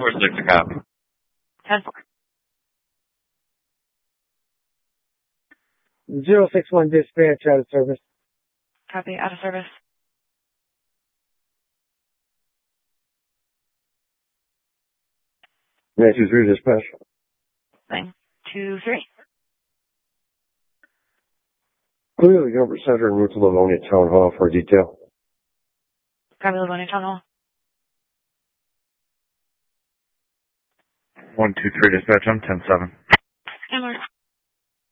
10-4, 6 a copy. 10-4. 061 dispatch out of service. Copy, out of service. 923 dispatch. 923. Clearly, Government Center en route to Livonia Town Hall for detail. Copy, Livonia Town Hall. 123 dispatch, I'm 10-7. And we're